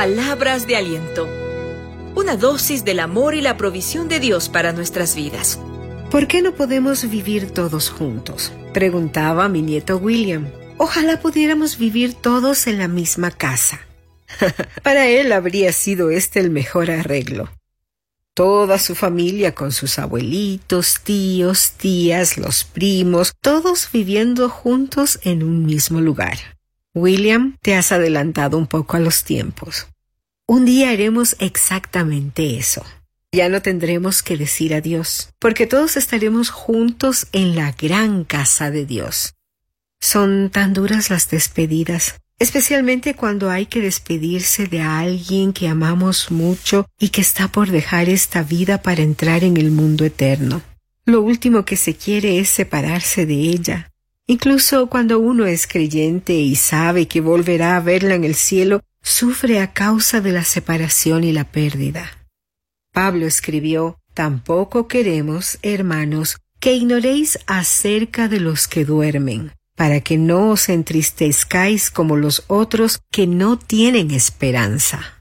Palabras de aliento. Una dosis del amor y la provisión de Dios para nuestras vidas. ¿Por qué no podemos vivir todos juntos?, preguntaba mi nieto William. Ojalá pudiéramos vivir todos en la misma casa. Para él habría sido este el mejor arreglo. Toda su familia con sus abuelitos, tíos, tías, los primos, todos viviendo juntos en un mismo lugar. William, te has adelantado un poco a los tiempos. Un día haremos exactamente eso. Ya no tendremos que decir adiós, porque todos estaremos juntos en la gran casa de Dios. Son tan duras las despedidas, especialmente cuando hay que despedirse de alguien que amamos mucho y que está por dejar esta vida para entrar en el mundo eterno. Lo último que se quiere es separarse de ella. Incluso cuando uno es creyente y sabe que volverá a verla en el cielo, sufre a causa de la separación y la pérdida. Pablo escribió: «Tampoco queremos, hermanos, que ignoréis acerca de los que duermen, para que no os entristezcáis como los otros que no tienen esperanza».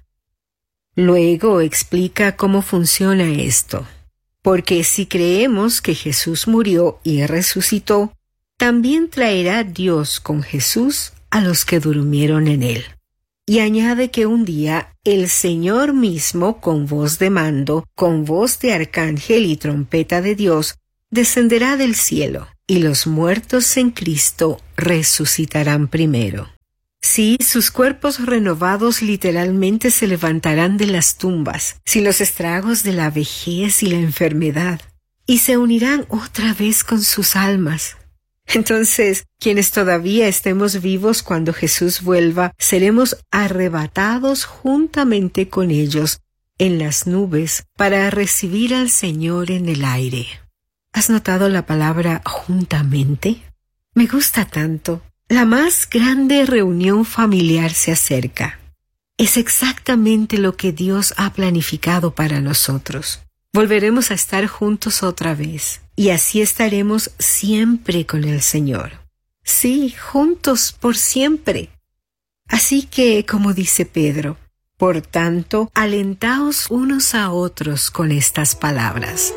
Luego explica cómo funciona esto. Porque si creemos que Jesús murió y resucitó, también traerá Dios con Jesús a los que durmieron en él. Y añade que un día el Señor mismo, con voz de mando, con voz de arcángel y trompeta de Dios, descenderá del cielo, y los muertos en Cristo resucitarán primero. Sí, sus cuerpos renovados literalmente se levantarán de las tumbas, sin los estragos de la vejez y la enfermedad, y se unirán otra vez con sus almas. Entonces, quienes todavía estemos vivos cuando Jesús vuelva, seremos arrebatados juntamente con ellos en las nubes para recibir al Señor en el aire. ¿Has notado la palabra juntamente? Me gusta tanto. La más grande reunión familiar se acerca. Es exactamente lo que Dios ha planificado para nosotros. Volveremos a estar juntos otra vez, y así estaremos siempre con el Señor. Sí, juntos por siempre. Así que, como dice Pedro, por tanto, alentaos unos a otros con estas palabras.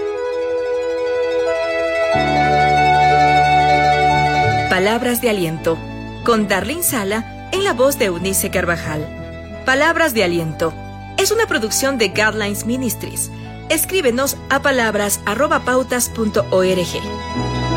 Palabras de aliento, con Darlene Sala en la voz de Eunice Carvajal. Palabras de aliento es una producción de Guidelines Ministries. Escríbenos a palabras@pautas.org.